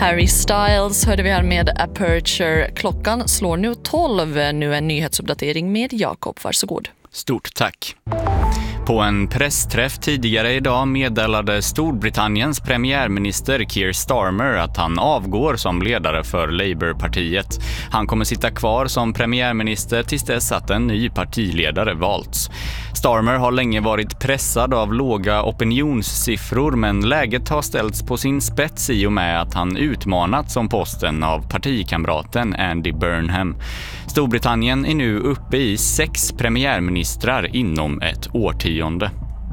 Harry Styles hörde vi här med Aperture. Klockan slår nu 12. Nu en nyhetsuppdatering med Jakob. Varsågod. Stort tack. På en pressträff tidigare idag meddelade Storbritanniens premiärminister Keir Starmer att han avgår som ledare för Labourpartiet. Han kommer sitta kvar som premiärminister tills dess att en ny partiledare valts. Starmer har länge varit pressad av låga opinionssiffror, men läget har ställts på sin spets i och med att han utmanats som posten av partikamraten Andy Burnham. Storbritannien är nu uppe i 6 premiärministrar inom ett årtionde.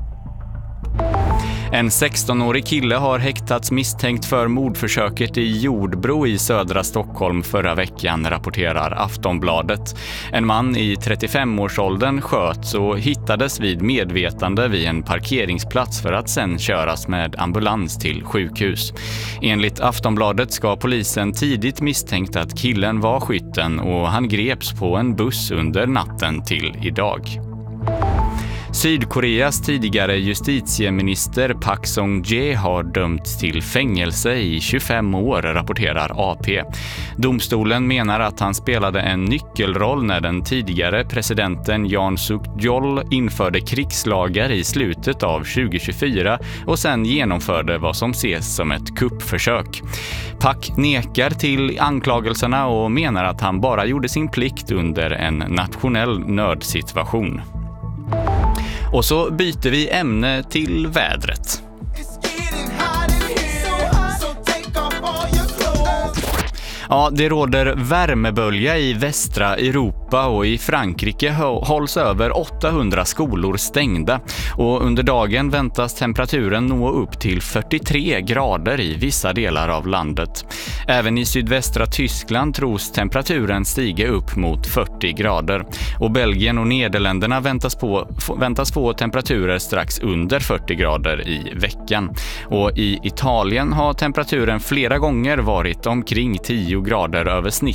En 16-årig kille har häktats misstänkt för mordförsöket i Jordbro i södra Stockholm förra veckan, rapporterar Aftonbladet. En man i 35-årsåldern sköts och hittades vid medvetande vid en parkeringsplats för att sen köras med ambulans till sjukhus. Enligt Aftonbladet ska polisen tidigt misstänkt att killen var skytten och han greps på en buss under natten till idag. Sydkoreas tidigare justitieminister Park Sung-jae har dömts till fängelse i 25 år, rapporterar AP. Domstolen menar att han spelade en nyckelroll när den tidigare presidenten Yoon Suk-yeol införde krigslagar i slutet av 2024 och sen genomförde vad som ses som ett kuppförsök. Park nekar till anklagelserna och menar att han bara gjorde sin plikt under en nationell nödsituation. Och så byter vi ämne till vädret. Ja, det råder värmebölja i västra Europa och i Frankrike hålls över 800 skolor stängda. Och under dagen väntas temperaturen nå upp till 43 grader i vissa delar av landet. Även i sydvästra Tyskland tros temperaturen stiga upp mot 40 grader. Och Belgien och Nederländerna väntas få temperaturer strax under 40 grader i veckan. Och i Italien har temperaturen flera gånger varit omkring 10 grader över snitt